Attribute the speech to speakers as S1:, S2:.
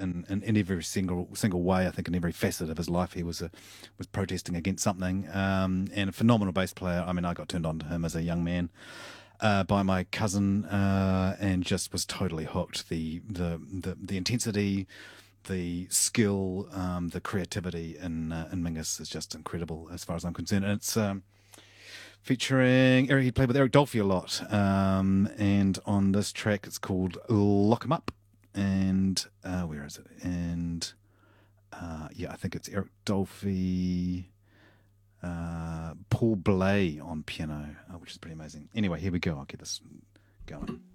S1: in every single way. I think in every facet of his life, he was protesting against something. And a phenomenal bass player. I mean, I got turned on to him as a young man by my cousin, and just was totally hooked. The intensity, the skill, the creativity in Mingus is just incredible as far as I'm concerned. And it's featuring Eric. He played with Eric Dolphy a lot, and on this track it's called "Lock 'Em Up." And where is it? And yeah, I think it's Eric Dolphy, Paul Bley on piano, which is pretty amazing. Anyway, here we go. I'll get this going.